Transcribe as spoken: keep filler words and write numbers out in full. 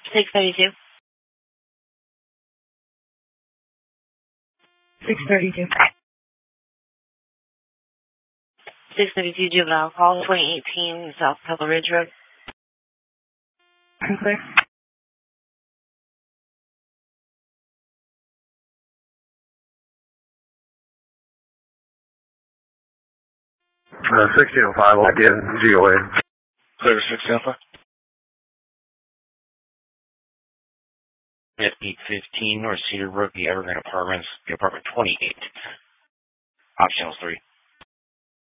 six thirty-two. six thirty-two. six thirty-two juvenile call, twenty eighteen South Pebble Ridge Road. Clear. Uh, sixteen oh five, again, G O A. Clear sixteen oh five. At eight fifteen North Cedar Brook, the Evergreen Apartments, the apartment twenty-eight. Option three.